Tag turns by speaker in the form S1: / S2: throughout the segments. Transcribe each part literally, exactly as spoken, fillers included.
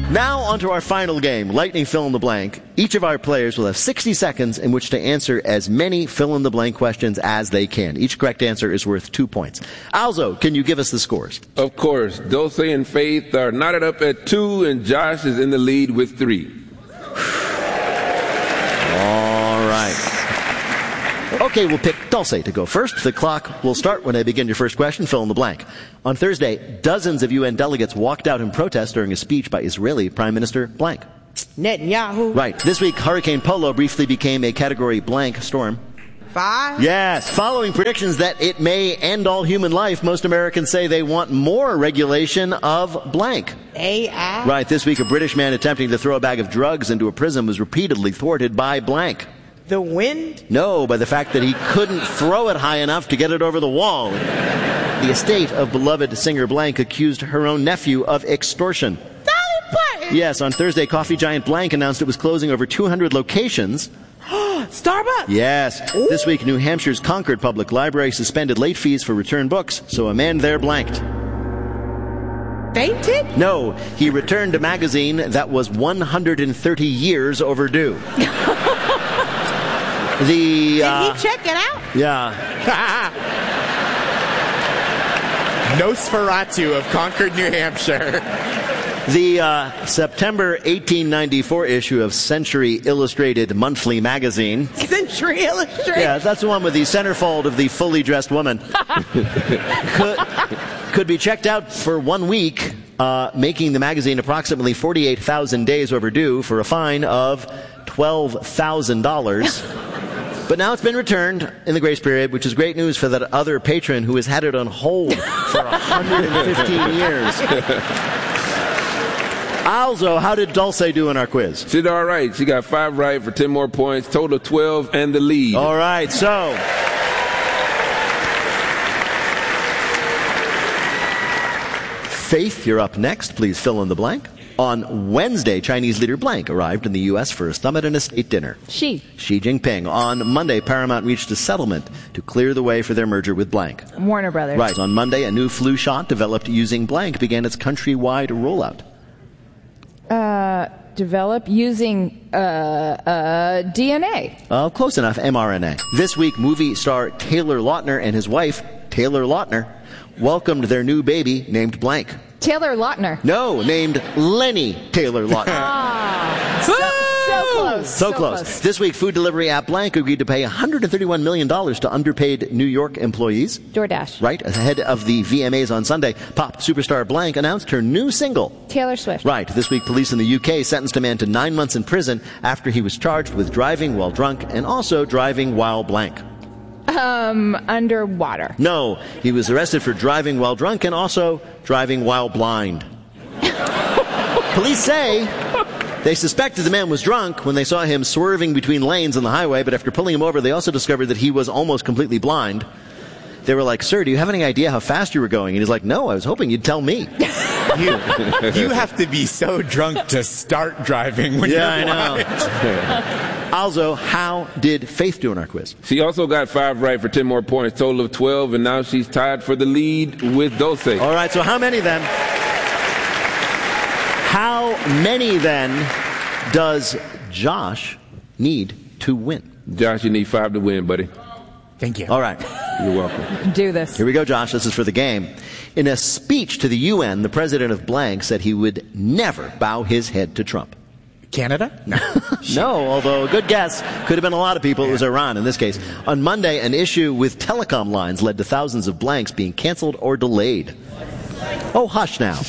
S1: Now on to our final game, Lightning Fill in the Blank. Each of our players will have sixty seconds in which to answer as many fill-in-the-blank questions as they can. Each correct answer is worth two points. Alzo, can you give us the scores?
S2: Of course. Dulce and Faith are knotted up at two, and Josh is in the lead with three.
S1: All right. Okay, we'll pick Dulce to go first. The clock will start when I begin your first question. Fill in the blank. On Thursday, dozens of U N delegates walked out in protest during a speech by Israeli Prime Minister blank.
S3: Netanyahu.
S1: Right. This week, Hurricane Polo briefly became a Category blank storm.
S3: Five.
S1: Yes. Following predictions that it may end all human life, most Americans say they want more regulation of blank.
S3: A I.
S1: Right. This week, a British man attempting to throw a bag of drugs into a prison was repeatedly thwarted by blank.
S3: The wind?
S1: No, by the fact that he couldn't throw it high enough to get it over the wall. The estate of beloved singer blank accused her own nephew of extortion.
S3: Dolly Parton.
S1: Yes, on Thursday, coffee giant blank announced it was closing over two hundred locations.
S3: Starbucks.
S1: Yes.
S3: Ooh.
S1: This week, New Hampshire's Concord Public Library suspended late fees for return books, so a man there blanked.
S3: Fainted?
S1: No, he returned a magazine that was one hundred thirty years overdue. The, uh,
S3: Did he check it out?
S1: Yeah.
S4: Nosferatu of Concord, New Hampshire.
S1: The uh, September eighteen ninety-four issue of Century Illustrated Monthly Magazine.
S3: Century Illustrated?
S1: Yeah, that's the one with the centerfold of the fully dressed woman. could, could be checked out for one week, uh, making the magazine approximately forty-eight thousand days overdue for a fine of twelve thousand dollars. But now it's been returned in the grace period, which is great news for that other patron who has had it on hold for one hundred fifteen years. Alzo, how did Dulce do in our quiz?
S2: She did all right. She got five right for ten more points, total of twelve, and the lead.
S1: All right, so Faith, you're up next. Please fill in the blank. On Wednesday, Chinese leader blank arrived in the U S for a summit and a state dinner.
S5: Xi.
S1: Xi Jinping. On Monday, Paramount reached a settlement to clear the way for their merger with blank.
S5: Warner Brothers.
S1: Right. On Monday, a new flu shot developed using blank began its countrywide rollout.
S5: Uh, develop using uh, uh, D N A.
S1: Uh, close enough, mRNA. This week, movie star Taylor Lautner and his wife, Taylor Lautner, welcomed their new baby named blank.
S5: Taylor Lautner.
S1: No, named Lenny Taylor Lautner.
S5: Ah, so, so close.
S1: So, so close. close. This week, food delivery app blank agreed to pay one hundred thirty-one million dollars to underpaid New York employees.
S5: DoorDash.
S1: Right. Ahead of the V M As on Sunday, pop superstar blank announced her new single.
S5: Taylor Swift.
S1: Right. This week, police in the U K sentenced a man to nine months in prison after he was charged with driving while drunk and also driving while blank.
S5: Um, underwater.
S1: No, he was arrested for driving while drunk and also driving while blind. Police say they suspected the man was drunk when they saw him swerving between lanes on the highway, but after pulling him over, they also discovered that he was almost completely blind. They were like, "Sir, do you have any idea how fast you were going?" And he's like, "No, I was hoping you'd tell me."
S4: You, you have to be so drunk to start driving when
S1: yeah,
S4: you're blind.
S1: I know. Also, how did Faith do in our quiz?
S2: She also got five right for ten more points, total of twelve, and now she's tied for the lead with Dulce.
S1: All right, so how many then? How many then does Josh need to win?
S2: Josh, you need five to win, buddy.
S4: Thank you.
S1: All right.
S2: You're welcome.
S5: Do this.
S1: Here we go, Josh. This is for the game. In a speech to the U N, the president of blank said he would never bow his head to Trump.
S4: Canada? No.
S1: No, although a good guess. Could have been a lot of people. It was Iran in this case. On Monday, an issue with telecom lines led to thousands of blanks being canceled or delayed. Oh, hush now.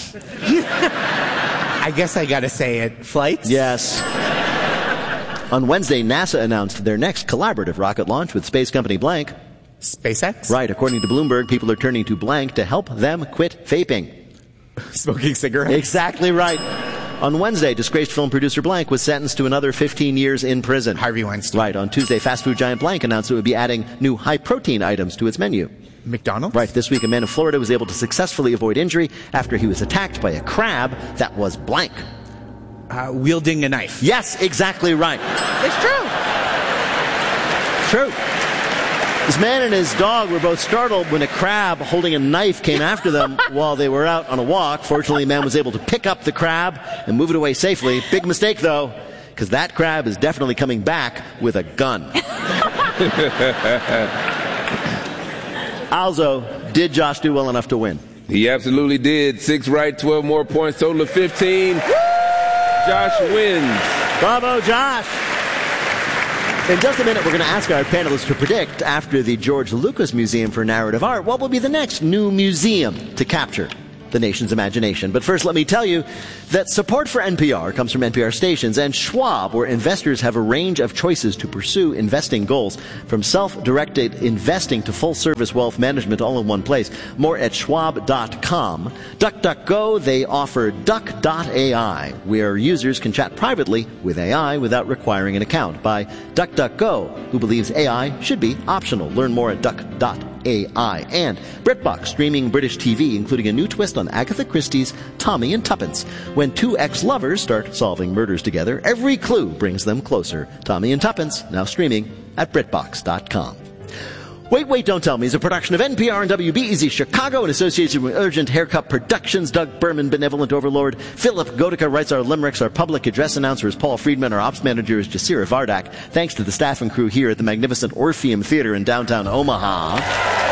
S4: I guess I gotta say it. Flights?
S1: Yes. On Wednesday, NASA announced their next collaborative rocket launch with space company blank.
S4: SpaceX?
S1: Right. According to Bloomberg, people are turning to blank to help them quit vaping.
S4: Smoking cigarettes?
S1: Exactly right. On Wednesday, disgraced film producer blank was sentenced to another fifteen years in prison.
S4: Harvey Weinstein.
S1: Right. On Tuesday, fast food giant blank announced it would be adding new high-protein items to its menu.
S4: McDonald's?
S1: Right. This week, a man in Florida was able to successfully avoid injury after he was attacked by a crab that was blank.
S4: Uh, wielding a knife.
S1: Yes, exactly right.
S3: It's true.
S1: True. This man and his dog were both startled when a crab holding a knife came after them while they were out on a walk. Fortunately, the man was able to pick up the crab and move it away safely. Big mistake, though, because that crab is definitely coming back with a gun. Also, did Josh do well enough to win?
S2: He absolutely did. Six right, twelve more points, total of fifteen. Josh wins.
S1: Bravo, Josh. In just a minute, we're going to ask our panelists to predict, after the George Lucas Museum for Narrative Art, what will be the next new museum to capture the nation's imagination. But first, let me tell you that support for N P R comes from N P R stations and Schwab, where investors have a range of choices to pursue investing goals, from self-directed investing to full-service wealth management, all in one place. More at schwab dot com. DuckDuckGo, they offer duck dot A I, where users can chat privately with A I without requiring an account. By DuckDuckGo, who believes A I should be optional. Learn more at duck dot A I. And BritBox, streaming British T V, including a new twist on Agatha Christie's Tommy and Tuppence. When two ex-lovers start solving murders together, every clue brings them closer. Tommy and Tuppence, now streaming at britbox dot com. Wait, Wait, Don't Tell Me is a production of N P R and W B E Z Chicago in association with Urgent Haircut Productions. Doug Berman, Benevolent Overlord. Philip Gotica writes our limericks. Our public address announcer is Paul Friedman. Our ops manager is Jasira Vardak. Thanks to the staff and crew here at the magnificent Orpheum Theater in downtown Omaha.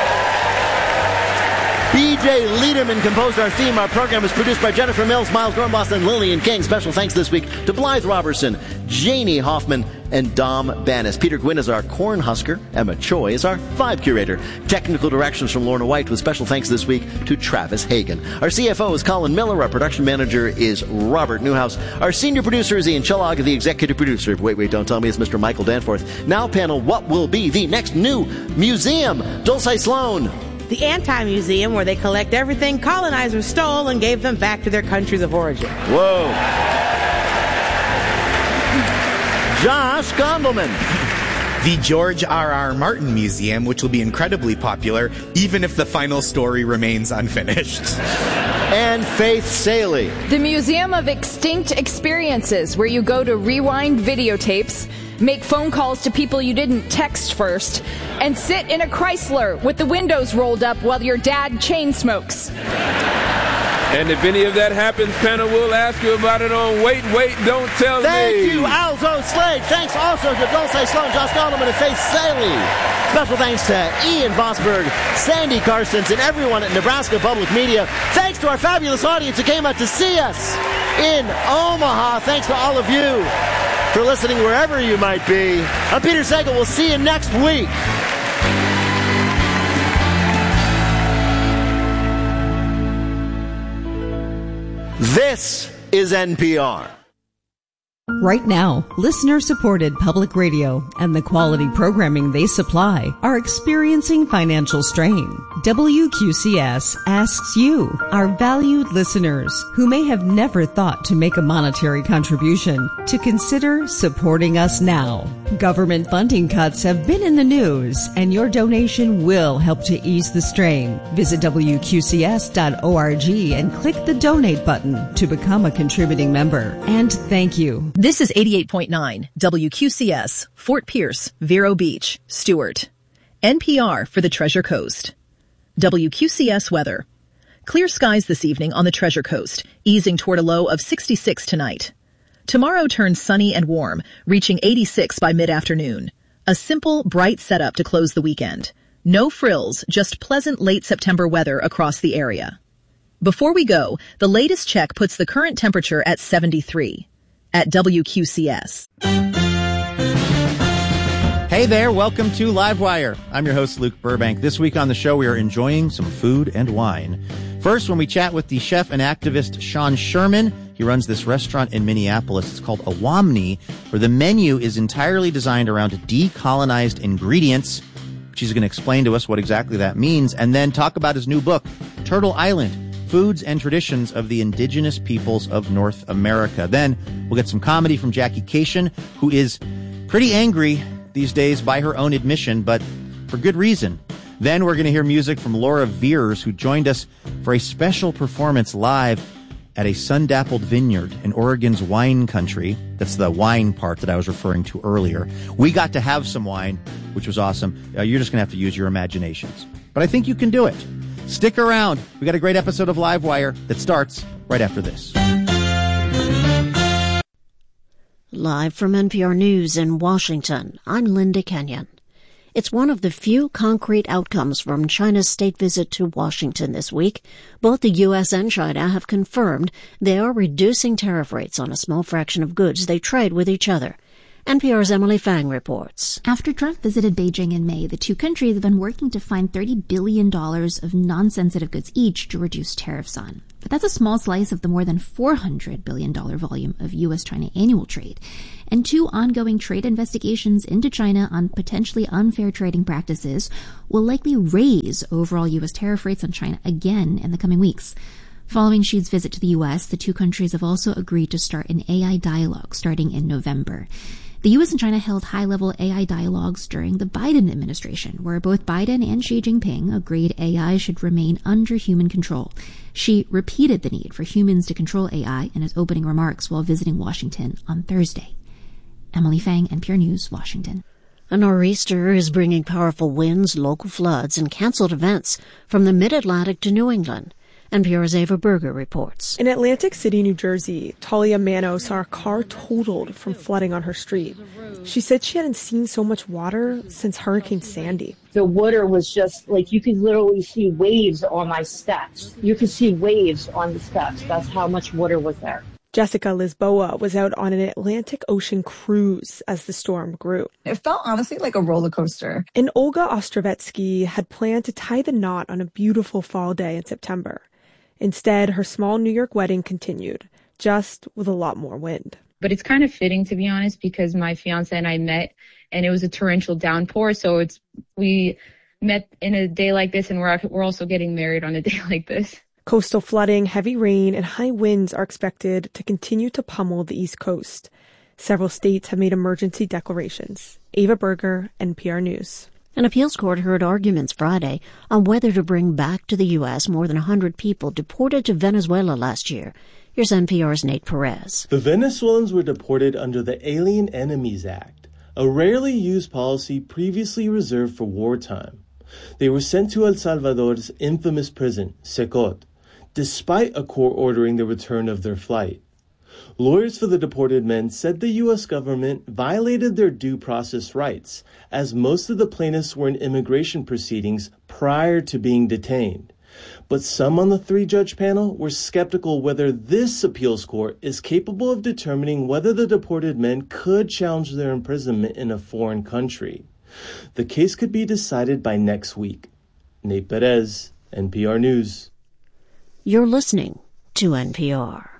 S1: B J Liederman composed our theme. Our program is produced by Jennifer Mills, Miles Dornbos, and Lillian King. Special thanks this week to Blythe Robertson, Janie Hoffman, and Dom Bannis. Peter Gwynn is our Cornhusker. Emma Choi is our Vibe Curator. Technical directions from Lorna White, with special thanks this week to Travis Hagen. Our C F O is Colin Miller. Our production manager is Robert Newhouse. Our senior producer is Ian Chillog. The executive producer of Wait, Wait, Don't Tell Me is Mister Michael Danforth. Now, panel, what will be the next new museum? Dulce Sloan.
S3: The Anti-Museum, where they collect everything colonizers stole and gave them back to their countries of origin.
S1: Whoa. Josh Gondelman.
S4: The George R R. Martin Museum, which will be incredibly popular, even if the final story remains unfinished.
S1: And Faith Saley.
S5: The Museum of Extinct Experiences, where you go to rewind videotapes, make phone calls to people you didn't text first, and sit in a Chrysler with the windows rolled up while your dad chain smokes.
S2: And if any of that happens, panel, we'll ask you about it on Wait, Wait, Don't Tell
S1: Thank
S2: Me.
S1: Thank you, Alzo Slade. Thanks also to Dulce Sloan, Josh Gondelman, and Faith Saley. Special thanks to Ian Vosberg, Sandy Carstens, and everyone at Nebraska Public Media. Thanks to our fabulous audience who came out to see us in Omaha. Thanks to all of you for listening wherever you might be. I'm Peter Sagal. We'll see you next week. This is N P R.
S6: Right now, listener-supported public radio and the quality programming they supply are experiencing financial strain. W Q C S asks you, our valued listeners, who may have never thought to make a monetary contribution, to consider supporting us now. Government funding cuts have been in the news, and your donation will help to ease the strain. Visit W Q C S dot org and click the donate button to become a contributing member. And thank you.
S7: This is eighty-eight point nine W Q C S, Fort Pierce, Vero Beach, Stewart. N P R for the Treasure Coast. W Q C S weather. Clear skies this evening on the Treasure Coast, easing toward a low of sixty-six tonight. Tomorrow turns sunny and warm, reaching eighty-six by mid-afternoon. A simple, bright setup to close the weekend. No frills, just pleasant late September weather across the area. Before we go, the latest check puts the current temperature at seventy-three. At W Q C S.
S8: Hey there, welcome to Livewire. I'm your host, Luke Burbank. This week on the show, we are enjoying some food and wine. First, when we chat with the chef and activist Sean Sherman, he runs this restaurant in Minneapolis. It's called Awamni, where the menu is entirely designed around decolonized ingredients. She's going to explain to us what exactly that means, and then talk about his new book, Turtle Island, Foods and Traditions of the Indigenous Peoples of North America. Then we'll get some comedy from Jackie Cation, who is pretty angry these days by her own admission, but for good reason. Then we're going to hear music from Laura Veers, who joined us for a special performance live at a sun-dappled vineyard in Oregon's wine country. That's the wine part that I was referring to earlier. We got to have some wine. which was awesome. Uh, you're just going to have to use your imaginations. But I think you can do it. Stick around. We got a great episode of Livewire that starts right after this.
S9: Live from N P R News in Washington, I'm Linda Kenyon. It's one of the few concrete outcomes from China's state visit to Washington this week. Both the U S and China have confirmed they are reducing tariff rates on a small fraction of goods they trade with each other. N P R's Emily Fang reports.
S10: After Trump visited Beijing in May, the two countries have been working to find thirty billion dollars of non-sensitive goods each to reduce tariffs on. But that's a small slice of the more than four hundred billion dollars volume of U S China annual trade. And two ongoing trade investigations into China on potentially unfair trading practices will likely raise overall U S tariff rates on China again in the coming weeks. Following Xi's visit to the U S, the two countries have also agreed to start an A I dialogue starting in November. The U S and China held high-level A I dialogues during the Biden administration, where both Biden and Xi Jinping agreed A I should remain under human control. Xi repeated the need for humans to control A I in his opening remarks while visiting Washington on Thursday. Emily Fang, N P R News, Washington.
S9: A nor'easter is bringing powerful winds, local floods, and canceled events from the mid-Atlantic to New England. N P R's Ava Berger reports.
S11: In Atlantic City, New Jersey, Talia Mano saw her car totaled from flooding on her street. She said she hadn't seen so much water since Hurricane Sandy.
S12: The water was just like you could literally see waves on my steps. You could see waves on the steps. That's how much water was there.
S11: Jessica Lisboa was out on an Atlantic Ocean cruise as the storm grew.
S13: It felt honestly like a roller coaster.
S11: And Olga Ostrovetsky had planned to tie the knot on a beautiful fall day in September. Instead, her small New York wedding continued, just with a lot more wind.
S14: But it's kind of fitting, to be honest, because my fiance and I met, and it was a torrential downpour. So it's we met in a day like this, and we're we're also getting married on a day like this.
S11: Coastal flooding, heavy rain, and high winds are expected to continue to pummel the East Coast. Several states have made emergency declarations. Ava Berger, N P R News.
S9: An appeals court heard arguments Friday on whether to bring back to the U S more than one hundred people deported to Venezuela last year. Here's N P R's Nate Perez.
S15: The Venezuelans were deported under the Alien Enemies Act, a rarely used policy previously reserved for wartime. They were sent to El Salvador's infamous prison, Secot, despite a court ordering the return of their flight. Lawyers for the deported men said the U S government violated their due process rights, as most of the plaintiffs were in immigration proceedings prior to being detained. But some on the three-judge panel were skeptical whether this appeals court is capable of determining whether the deported men could challenge their imprisonment in a foreign country. The case could be decided by next week. Nate Perez, N P R News.
S9: You're listening to N P R.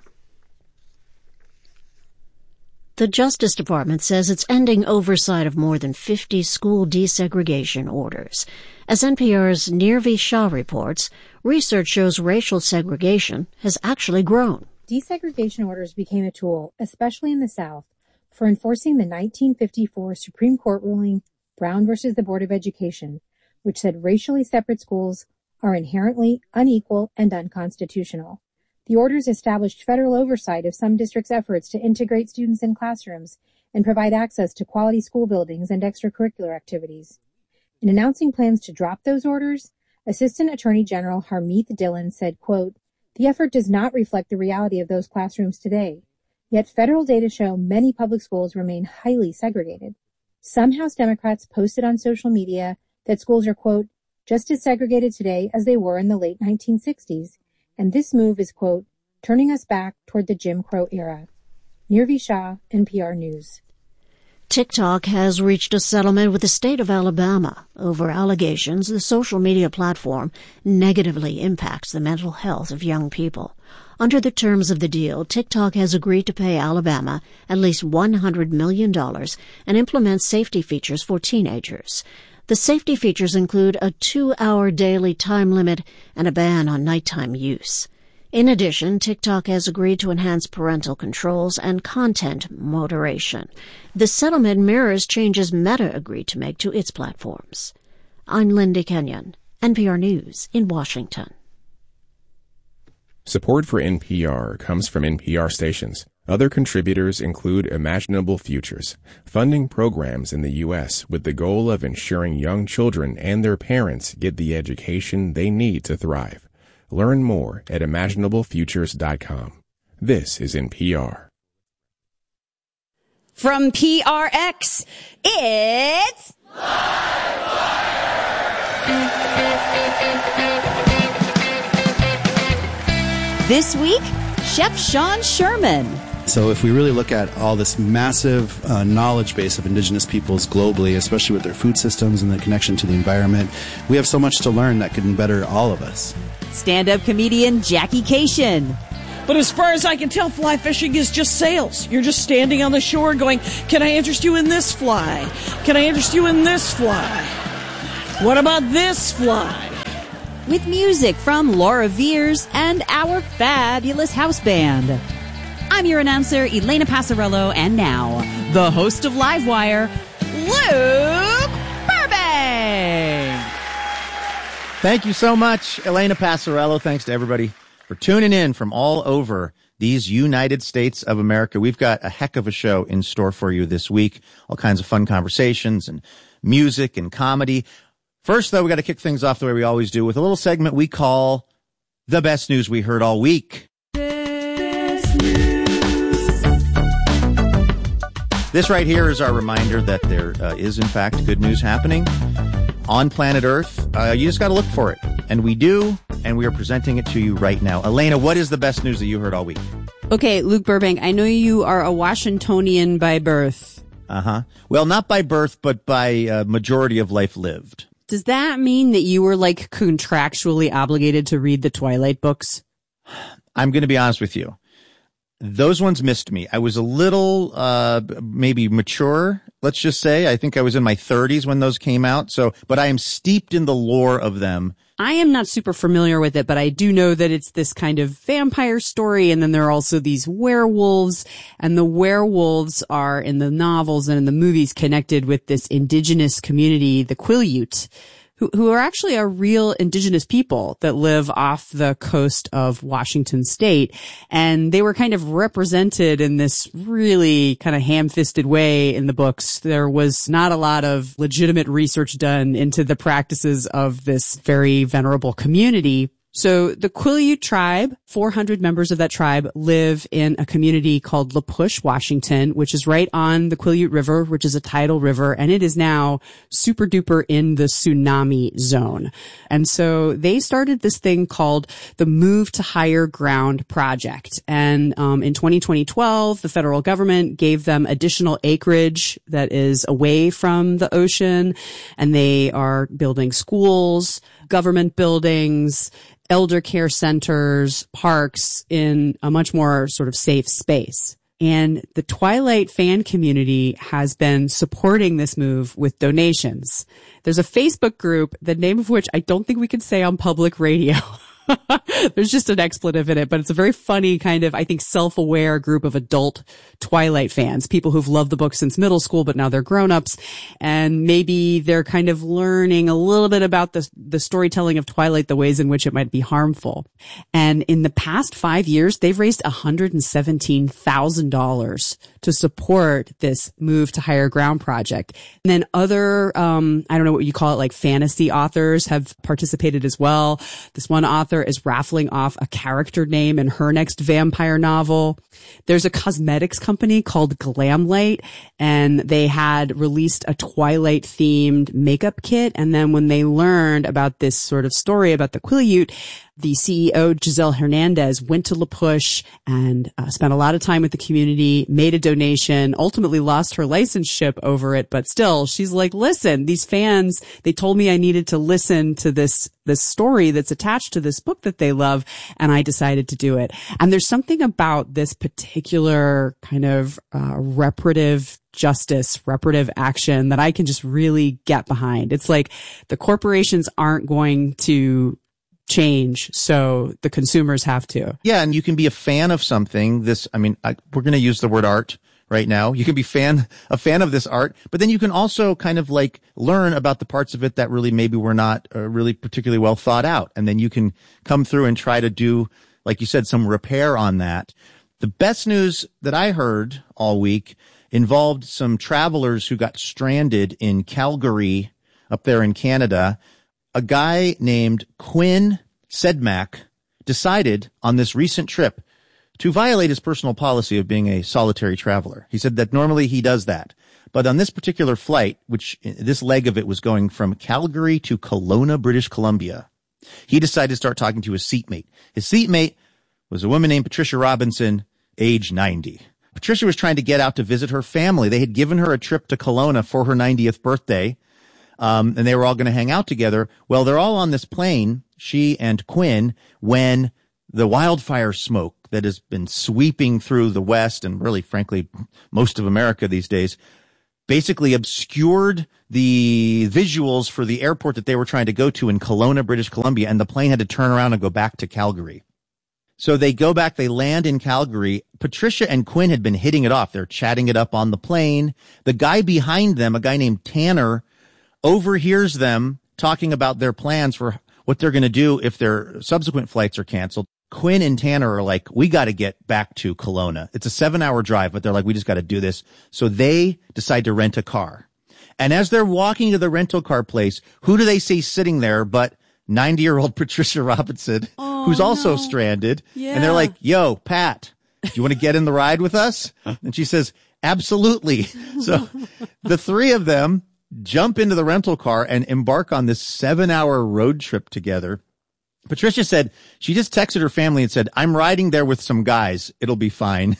S9: The Justice Department says it's ending oversight of more than fifty school desegregation orders. As N P R's Nirvi Shah reports, research shows racial segregation has actually grown.
S16: Desegregation orders became a tool, especially in the South, for enforcing the nineteen fifty-four Supreme Court ruling Brown versus the Board of Education, which said racially separate schools are inherently unequal and unconstitutional. The orders established federal oversight of some districts' efforts to integrate students in classrooms and provide access to quality school buildings and extracurricular activities. In announcing plans to drop those orders, Assistant Attorney General Harmeet Dillon said, quote, "The effort does not reflect the reality of those classrooms today. Yet federal data show many public schools remain highly segregated. Some House Democrats posted on social media that schools are, quote, just as segregated today as they were in the late nineteen sixties. And this move is, quote, turning us back toward the Jim Crow era." Nirvi Shah, N P R News.
S9: TikTok has reached a settlement with the state of Alabama over allegations the social media platform negatively impacts the mental health of young people. Under the terms of the deal, TikTok has agreed to pay Alabama at least one hundred million dollars and implement safety features for teenagers. The safety features include a two-hour daily time limit and a ban on nighttime use. In addition, TikTok has agreed to enhance parental controls and content moderation. The settlement mirrors changes Meta agreed to make to its platforms. I'm Linda Kenyon, N P R News in Washington.
S17: Support for N P R comes from N P R stations. Other contributors include Imaginable Futures, funding programs in the U S with the goal of ensuring young children and their parents get the education they need to thrive. Learn more at imaginable futures dot com. This is N P R.
S18: From P R X, it's... This week, Chef Sean Sherman.
S19: So if we really look at all this massive uh, knowledge base of indigenous peoples globally, especially with their food systems and the connection to the environment, we have so much to learn that can better all of us.
S18: Stand-up comedian Jackie Cation.
S20: But as far as I can tell, fly fishing is just sales. You're just standing on the shore going, can I interest you in this fly? Can I interest you in this fly? What about this fly?
S18: With music from Laura Veers and our fabulous house band. I'm your announcer, Elena Passarello, and now, the host of Livewire, Luke Burbank!
S8: Thank you so much, Elena Passarello. Thanks to everybody for tuning in from all over these United States of America. We've got a heck of a show in store for you this week. All kinds of fun conversations and music and comedy. First, though, we got to kick things off the way we always do with a little segment we call The Best News We Heard All Week. This right here is our reminder that there uh, is, in fact, good news happening on planet Earth. Uh, you just got to look for it. And we do, and we are presenting it to you right now. Elena, what is the best news that you heard all week?
S21: Okay, Luke Burbank, I know you are a Washingtonian by birth.
S8: Uh-huh. Well, not by birth, but by uh, majority of life lived.
S21: Does that mean that you were, like, contractually obligated to read the Twilight books?
S8: I'm going to be honest with you. Those ones missed me. I was a little, uh, maybe mature, let's just say. I think I was in my thirties when those came out. So, but I am steeped in the lore of them.
S21: I am not super familiar with it, but I do know that it's this kind of vampire story. And then there are also these werewolves, and the werewolves are in the novels and in the movies connected with this indigenous community, the Quileute, who, who are actually a real indigenous people that live off the coast of Washington state. And they were kind of represented in this really kind of ham-fisted way in the books. There was not a lot of legitimate research done into the practices of this very venerable community. So the Quileute tribe, four hundred members of that tribe live in a community called La Push, Washington, which is right on the Quileute River, which is a tidal river, and it is now super duper in the tsunami zone. And so they started this thing called the Move to Higher Ground Project. And um in twenty twelve, the federal government gave them additional acreage that is away from the ocean, and they are building schools, government buildings, elder care centers, parks in a much more sort of safe space. And the Twilight fan community has been supporting this move with donations. There's a Facebook group, the name of which I don't think we can say on public radio. There's just an expletive in it, but it's a very funny kind of, I think, self-aware group of adult Twilight fans, people who've loved the book since middle school, but now they're grown-ups, and maybe they're kind of learning a little bit about the, the storytelling of Twilight, the ways in which it might be harmful. And in the past five years, they've raised one hundred seventeen thousand dollars to support this Move to Higher Ground project. And then other, um, I don't know what you call it, like fantasy authors have participated as well. This one author is raffling off a character name in her next vampire novel. There's a cosmetics company called Glamlight, and they had released a Twilight themed makeup kit. And then when they learned about this sort of story about the Quileute, the C E O, Giselle Hernandez, went to La Push and uh, spent a lot of time with the community, made a donation, ultimately lost her licenseship over it. But still, she's like, listen, these fans, they told me I needed to listen to this, this story that's attached to this book that they love. And I decided to do it. And there's something about this particular kind of uh, reparative justice, reparative action that I can just really get behind. It's like the corporations aren't going to change, so the consumers have to.
S8: Yeah, and you can be a fan of something. This, I mean, I, we're going to use the word art right now. You can be fan a fan of this art, but then you can also kind of like learn about the parts of it that really maybe were not uh, really particularly well thought out, and then you can come through and try to do like you said, some repair on that. The best news that I heard all week involved some travelers who got stranded in Calgary up there in Canada. A guy named Quinn Sedmak decided on this recent trip to violate his personal policy of being a solitary traveler. He said that normally he does that. But on this particular flight, which this leg of it was going from Calgary to Kelowna, British Columbia, he decided to start talking to his seatmate. His seatmate was a woman named Patricia Robinson, age ninety. Patricia was trying to get out to visit her family. They had given her a trip to Kelowna for her ninetieth birthday, um, and they were all going to hang out together. Well, they're all on this plane, she and Quinn, when the wildfire smoke that has been sweeping through the West and really, frankly, most of America these days basically obscured the visuals for the airport that they were trying to go to in Kelowna, British Columbia, and the plane had to turn around and go back to Calgary. So they go back, they land in Calgary. Patricia and Quinn had been hitting it off. They're chatting it up on the plane. The guy behind them, a guy named Tanner, overhears them talking about their plans for what they're going to do if their subsequent flights are canceled. Quinn and Tanner are like, we got to get back to Kelowna. It's a seven hour drive, but they're like, we just got to do this. So they decide to rent a car. And as they're walking to the rental car place, who do they see sitting there but ninety year old Patricia Robinson, oh, who's also no. stranded. Yeah. And they're like, yo, Pat, do you want to get in the ride with us? And she says, absolutely. So the three of them jump into the rental car and embark on this seven hour road trip together. Patricia said she just texted her family and said, I'm riding there with some guys. It'll be fine.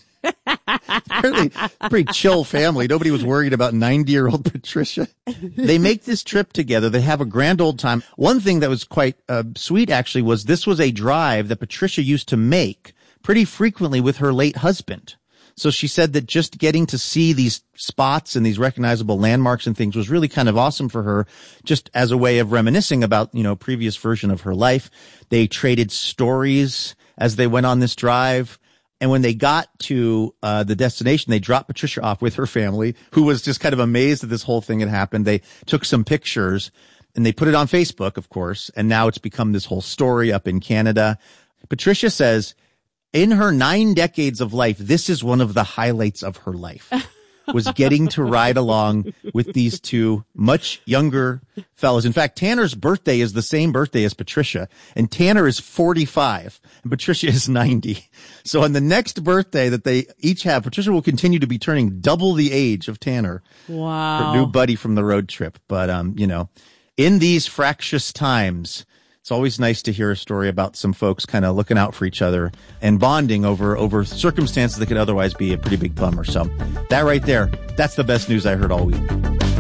S8: Pretty, pretty chill family. Nobody was worried about ninety year old Patricia. They make this trip together. They have a grand old time. One thing that was quite uh, sweet actually was this was a drive that Patricia used to make pretty frequently with her late husband. So she said that just getting to see these spots and these recognizable landmarks and things was really kind of awesome for her, just as a way of reminiscing about, you know, previous version of her life. They traded stories as they went on this drive. And when they got to uh the destination, they dropped Patricia off with her family, who was just kind of amazed that this whole thing had happened. They took some pictures and they put it on Facebook, of course, and now it's become this whole story up in Canada. Patricia says in her nine decades of life, this is one of the highlights of her life, was getting to ride along with these two much younger fellows. In fact, Tanner's birthday is the same birthday as Patricia, and Tanner is forty-five and Patricia is ninety. So on the next birthday that they each have, Patricia will continue to be turning double the age of Tanner.
S21: Wow.
S8: Her new buddy from the road trip. But, um, you know, in these fractious times, it's always nice to hear a story about some folks kind of looking out for each other and bonding over, over circumstances that could otherwise be a pretty big bummer. So that right there, that's the best news I heard all week.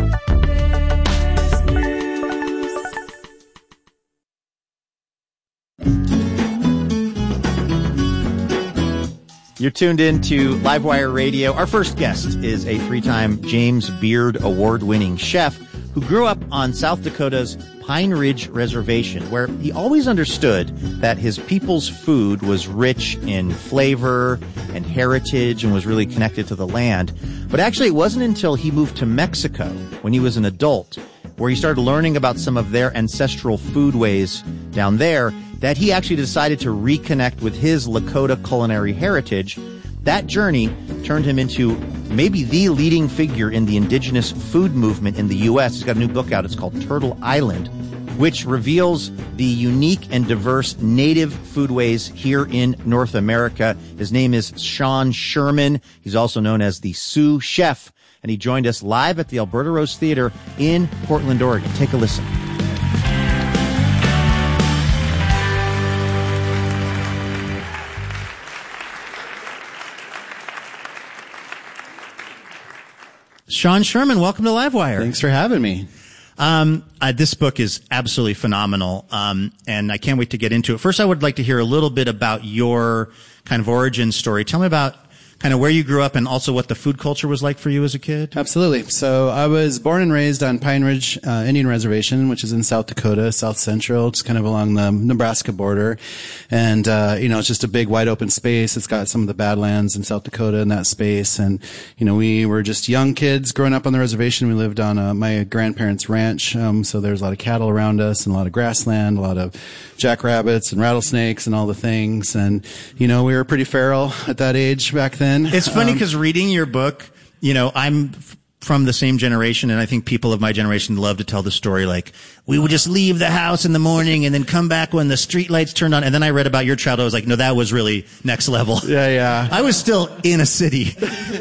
S8: You're tuned in to Livewire Radio. Our first guest is a three-time James Beard Award-winning chef who grew up on South Dakota's Pine Ridge Reservation, where he always understood that his people's food was rich in flavor and heritage and was really connected to the land. But actually, it wasn't until he moved to Mexico when he was an adult, where he started learning about some of their ancestral foodways down there, that he actually decided to reconnect with his Lakota culinary heritage. That journey turned him into maybe the leading figure in the indigenous food movement in the U S. He's got a new book out. It's called Turtle Island, which reveals the unique and diverse native foodways here in North America. His name is Sean Sherman. He's also known as the Sioux Chef, and he joined us live at the Alberta Rose Theater in Portland, Oregon. Take a listen. Sean Sherman, welcome to Livewire.
S19: Thanks for having me.
S8: Um, uh, this book is absolutely phenomenal, um, and I can't wait to get into it. First, I would like to hear a little bit about your kind of origin story. Tell me about kind of where you grew up and also what the food culture was like for you as a kid?
S19: Absolutely. So I was born and raised on Pine Ridge uh, Indian Reservation, which is in South Dakota, South Central. It's kind of along the Nebraska border. And, uh, you know, it's just a big wide open space. It's got some of the Badlands in South Dakota in that space. And, you know, we were just young kids growing up on the reservation. We lived on uh, my grandparents' ranch. Um, so there's a lot of cattle around us and a lot of grassland, a lot of jackrabbits and rattlesnakes and all the things. And, you know, we were pretty feral at that age back then.
S8: It's funny
S19: Um,
S8: because reading your book, you know, I'm f- from the same generation, and I think people of my generation love to tell the story like, we would just leave the house in the morning and then come back when the street lights turned on. And then I read about your childhood. I was like, no, that was really next level.
S19: Yeah, yeah.
S8: I was still in a city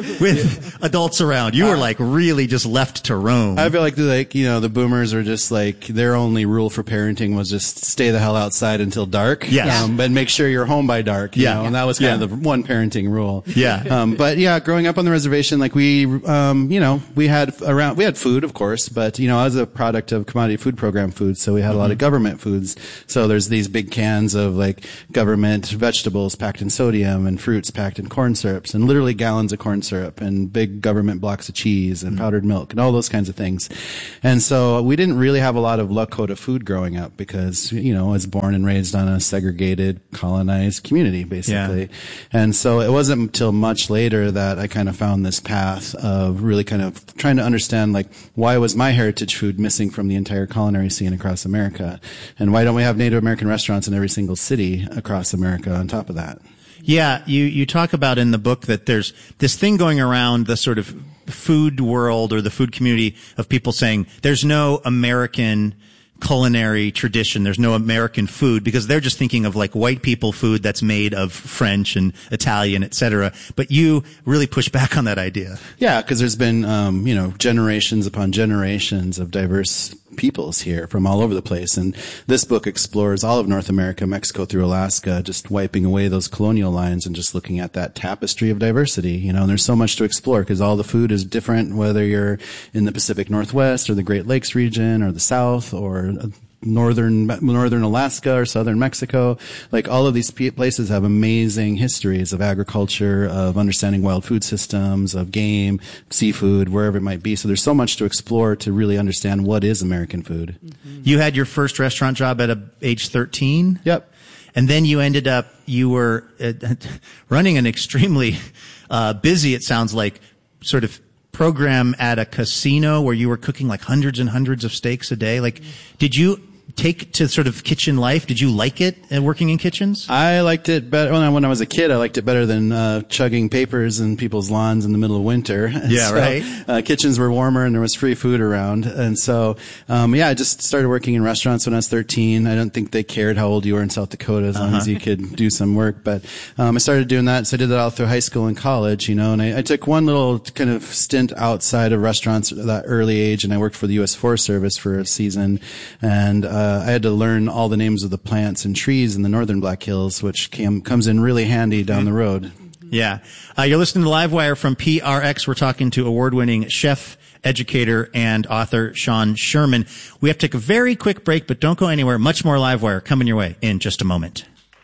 S8: with adults around. You were like really just left to roam.
S19: I feel like, like, you know, the boomers are just like, their only rule for parenting was just stay the hell outside until dark.
S8: Yes.
S19: Um, but make sure you're home by dark. You
S8: Yeah.
S19: know, and that was kind
S8: Yeah.
S19: of the one parenting rule.
S8: Yeah.
S19: Um, but yeah, growing up on the reservation, like we, um, you know, we had around, we had food, of course, but, you know, I was a product of commodity food program food, so we had a lot of government foods. So there's these big cans of like government vegetables packed in sodium and fruits packed in corn syrups and literally gallons of corn syrup and big government blocks of cheese and powdered milk and all those kinds of things. And so we didn't really have a lot of Lakota food growing up because, you know, I was born and raised on a segregated, colonized community, basically.
S8: Yeah.
S19: And so it wasn't until much later that I kind of found this path of really kind of trying to understand, like, why was my heritage food missing from the entire culinary scene across America? And why don't we have Native American restaurants in every single city across America on top of that?
S8: Yeah, you, you talk about in the book that there's this thing going around the sort of food world or the food community of people saying there's no American culinary tradition. There's no American food because they're just thinking of like white people food that's made of French and Italian, et cetera. But you really push back on that idea.
S19: Yeah, because there's been, um, you know, generations upon generations of diverse peoples here from all over the place. And this book explores all of North America, Mexico through Alaska, just wiping away those colonial lines and just looking at that tapestry of diversity. You know, and there's so much to explore because all the food is different, whether you're in the Pacific Northwest or the Great Lakes region or the South or northern northern Alaska or southern Mexico. Like all of these places have amazing histories of agriculture, of understanding wild food systems, of game, seafood, wherever it might be. So there's so much to explore to really understand what is American food.
S8: Mm-hmm. You had your first restaurant job at a, age thirteen?
S19: Yep.
S8: And then you ended up, you were uh, running an extremely uh, busy, it sounds like, sort of program at a casino where you were cooking like hundreds and hundreds of steaks a day. Like, did you take to sort of kitchen life? Did you like it uh, working in kitchens?
S19: I liked it better when I, when I was a kid. I liked it better than uh, chugging papers in people's lawns in the middle of winter.
S8: Yeah,
S19: so,
S8: right.
S19: Uh, kitchens were warmer and there was free food around, and so um, yeah, I just started working in restaurants when I was thirteen. I don't think they cared how old you were in South Dakota as long
S8: Uh-huh.
S19: as you could do some work. But um, I started doing that, so I did that all through high school and college. You know, and I, I took one little kind of stint outside of restaurants at that early age, and I worked for the U S Forest Service for a season, and uh, I had to learn all the names of the plants and trees in the northern Black Hills, which came, comes in really handy down the road.
S8: Yeah. Uh, you're listening to Livewire from P R X. We're talking to award-winning chef, educator, and author Sean Sherman. We have to take a very quick break, but don't go anywhere. Much more Livewire coming your way in just a moment.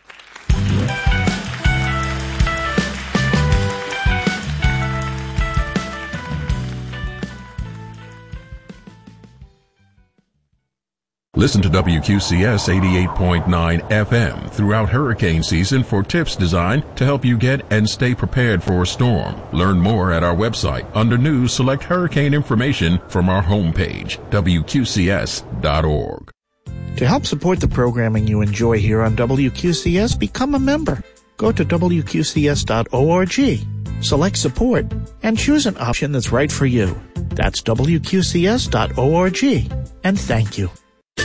S3: Listen to W Q C S eighty-eight point nine F M throughout hurricane season for tips designed to help you get and stay prepared for a storm. Learn more at our website. Under News, select hurricane information from our homepage, W Q C S dot org.
S22: To help support the programming you enjoy here on W Q C S, become a member. Go to W Q C S dot org, select support, and choose an option that's right for you. That's W Q C S dot org, and thank you.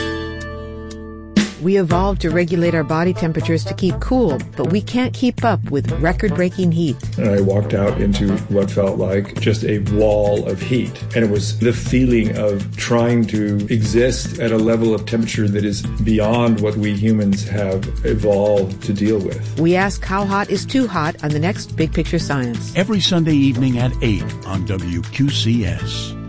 S23: We evolved to regulate our body temperatures to keep cool, but we can't keep up with record-breaking heat.
S24: And I walked out into what felt like just a wall of heat. And it was the feeling of trying to exist at a level of temperature that is beyond what we humans have evolved to deal with.
S23: We ask how hot is too hot on the next Big Picture Science.
S25: Every Sunday evening at eight on W Q C S.